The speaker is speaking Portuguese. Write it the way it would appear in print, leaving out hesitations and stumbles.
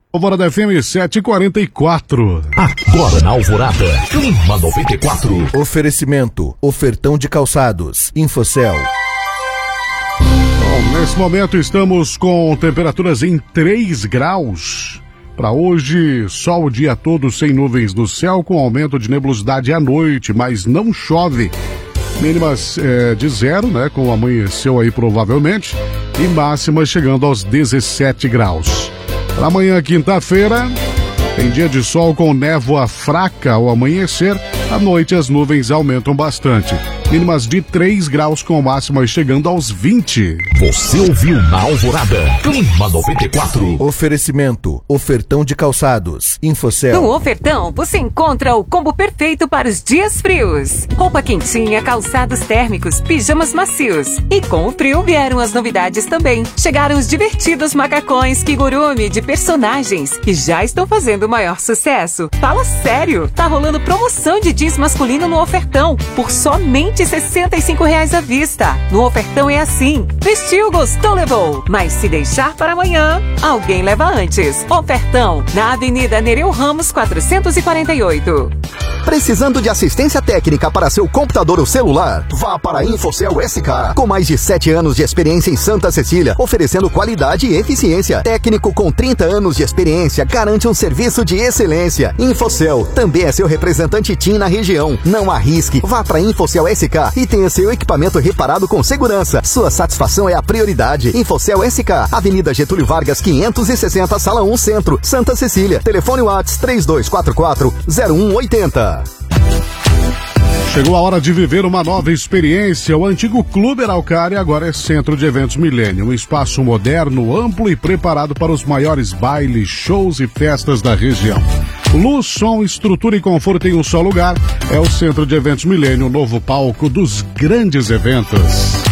Alvorada FM 7h44. Agora na Alvorada, Clima 94. Oferecimento, ofertão de calçados, Infocel. Bom, nesse momento estamos com temperaturas em 3 graus. Para hoje, sol o dia todo sem nuvens no céu, com aumento de nebulosidade à noite, mas não chove. Mínimas de 0, né, com amanheceu aí provavelmente, e máximas chegando aos 17 graus. Para amanhã, quinta-feira, tem dia de sol com névoa fraca ao amanhecer. À noite as nuvens aumentam bastante. Mínimas de 3 graus com máximas chegando aos 20. Você ouviu na Alvorada, Clima 94. Oferecimento, ofertão de calçados, Infocel. No Ofertão, você encontra o combo perfeito para os dias frios. Roupa quentinha, calçados térmicos, pijamas macios. E com o frio vieram as novidades também. Chegaram os divertidos macacões Kigurumi de personagens, que já estão fazendo o maior sucesso. Fala sério, tá rolando promoção de jeans masculino no Ofertão, por somente R$65 à vista. No Ofertão é assim: vestiu, gostou, levou. Mas se deixar para amanhã, alguém leva antes. Ofertão, na Avenida Nereu Ramos 448. Precisando de assistência técnica para seu computador ou celular? Vá para a Infocel SK. Com mais de 7 anos de experiência em Santa Cecília, oferecendo qualidade e eficiência. Técnico com 30 anos de experiência garante um serviço de excelência. Infocel também é seu representante TIM na região. Não arrisque. Vá para a Infocel SK e tenha seu equipamento reparado com segurança. Sua satisfação é a prioridade. Infocel SK, Avenida Getúlio Vargas 560, Sala 1 Centro, Santa Cecília. Telefone WhatsApp 3244-0180. Chegou a hora de viver uma nova experiência. O antigo Clube Araucária agora é Centro de Eventos Milênio, um espaço moderno, amplo e preparado para os maiores bailes, shows e festas da região. Luz, som, estrutura e conforto em um só lugar. É o Centro de Eventos Milênio, o novo palco dos grandes eventos.